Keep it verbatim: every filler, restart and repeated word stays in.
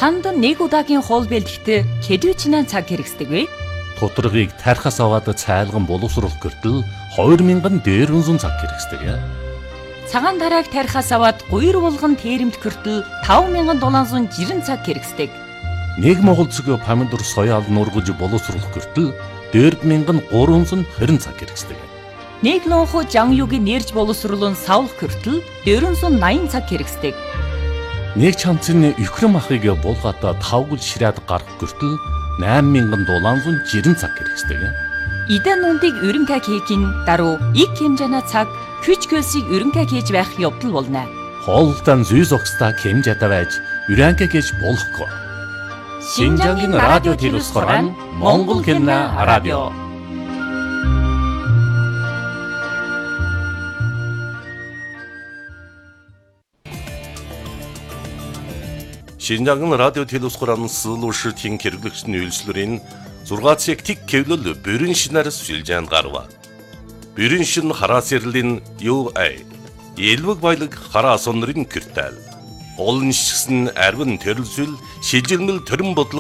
Танд нэг удаагийн хоол бэлтгэхэд хэдвэчнээ цаг хэрэгсдэг вэ? Тодорхойг тархас аваад цайлган боловсруулах гэртэл хоёр мянган дээрвэнзэн цаг хэрэгсдэг. Цагаан тарааг тархас аваад гуйр булган тэрэмт гэртэл таван мянган долоон зуун жирэн цаг хэрэгсдэг. Нэг монгол цэг помидор соёал нургаж боловсруулах гэртэл дөрв мянган гуравзуун хорин цаг хэрэгсдэг. Нэг лонхо жанюгийн нэрж боловсруулан савлах гэртэл дөрвөнзуун наян цаг хэрэгсдэг. Нэг чамцны Украин махыг булгаата тавгал ширээд гарах гэртэл найман мянган долоон зуун жирэн цаг хэрэгсдэг. Идэн нундыг өрөнгө хийхин даруй их хэмжээний цаг хүч хөлсийг өрөнгө хийж байх явдал болно. Хоолтон зүй зогсдаа хэмжээтэй байж өрөнгө хийж болохгүй. Шинжангийн радио телевизээр Монгол хэлний радио. Шинжангийн радио телевизээр сэлүүшийн хэрэглэгчний үйлчлэрийн зургаат сектик кевлэл бүрэн шинээр сүлжээнд гарва. Бүрэн шин хараа сэрлийн ю эй элвэг баялаг хараа сонрын киртэл олон шигсэн арвин төрөлсөл шилжилмэл төрөн бодлого